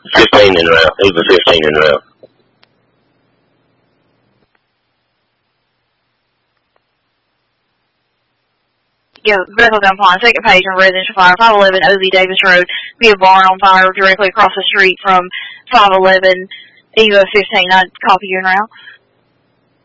15 en route, even 15 en route. Yeah, Bethel Gunpowne, second page on residential fire, 511 OZ Davis Road, be a barn on fire directly across the street from 511 EVA 15. I copy you en route.